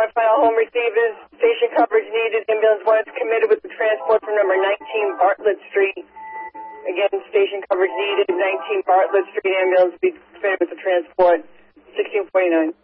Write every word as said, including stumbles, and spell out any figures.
one, final home receivers, station coverage needed. Ambulance one is committed with the transport from number nineteen Bartlett Street. Again, station coverage needed. nineteen Bartlett Street ambulance be committed with the transport. sixteen forty-nine.